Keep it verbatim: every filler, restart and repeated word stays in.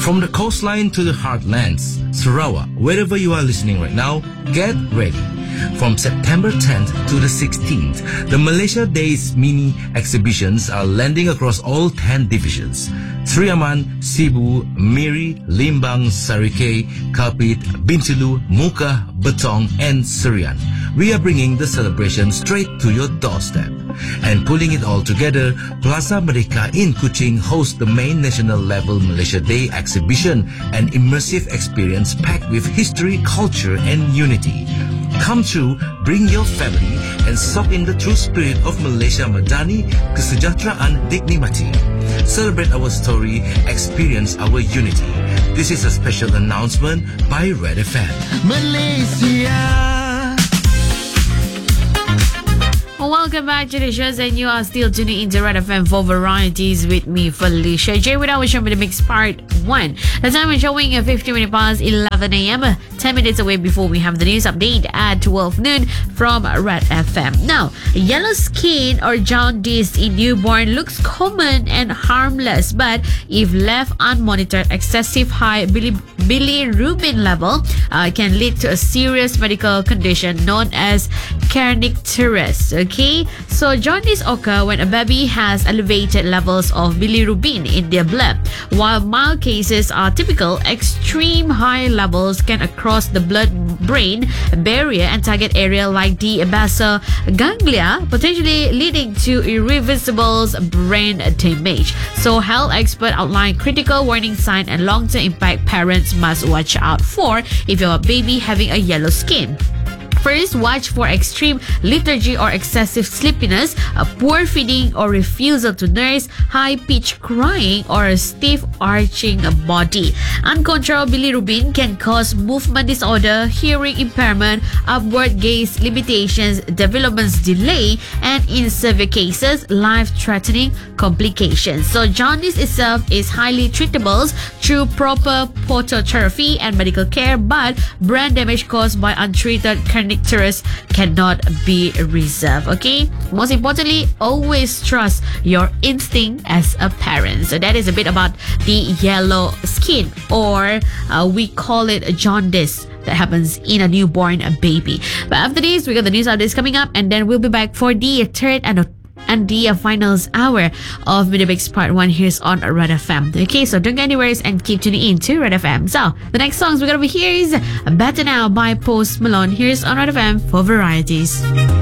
From the coastline to the heartlands, Sarawak, wherever you are listening right now, get ready. From September tenth to the sixteenth, the Malaysia Days mini exhibitions are landing across all ten divisions. Sri Aman, Sibu, Miri, Limbang, Sarikei, Kapit, Bintulu, Muka, Betong, and Serian. We are bringing the celebration straight to your doorstep. And pulling it all together, Plaza Merdeka in Kuching hosts the main national level Malaysia Day exhibition, an immersive experience packed with history, culture, and unity. Come through, bring your family, and soak in the true spirit of Malaysia Madani, Kesejahteraan Diknikmati. Celebrate our story, experience our unity. This is a special announcement by Red F M. Malaysia. Welcome back to the shows, and you are still tuning into Red F M for Varieties with me, Felicia J, with our show with the mix part one. The time is showing at fifty minutes past eleven a.m. ten minutes away before we have the news update at twelve noon from Red F M. Now, yellow skin or jaundice in newborn looks common and harmless, but if left unmonitored, excessive high bili- bilirubin level uh, can lead to a serious medical condition known as kernicterus. Okay, so jaundice occur when a baby has elevated levels of bilirubin in their blood. While mild cases are typical, extreme high levels can cross the blood-brain barrier and target area like the basal ganglia, potentially leading to irreversible brain damage. So health experts outline critical warning signs and long-term impact parents must watch out for if your baby having a yellow skin. First, watch for extreme lethargy or excessive sleepiness, a poor feeding or refusal to nurse, high-pitched crying, or a stiff arching body. Uncontrolled bilirubin can cause movement disorder, hearing impairment, upward gaze limitations, development delay, and in severe cases, life-threatening complications. So jaundice itself is highly treatable through proper phototherapy and medical care, but brain damage caused by untreated kernicterus cannot be reserved. Okay, most importantly, always trust your instinct as a parent. So that is a bit about the yellow skin, or uh, we call it jaundice, that happens in a newborn baby. But after this, we got the news updates coming up, and then we'll be back for the third and and the finals hour of Midweek's Part one here on Red F M. Okay, so don't go anywhere and keep tuning in to Red F M. So, the next songs we're going to be here is Better Now by Post Malone. Here's on Red F M for Varieties.